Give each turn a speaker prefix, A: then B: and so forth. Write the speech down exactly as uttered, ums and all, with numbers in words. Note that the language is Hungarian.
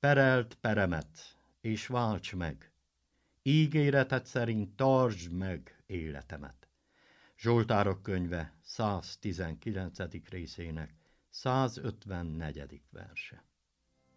A: perelt peremet, és válts meg, ígéreted szerint tartsd meg életemet. Zsoltárok könyve száztizenkilencedik részének százötvennegyedik verse.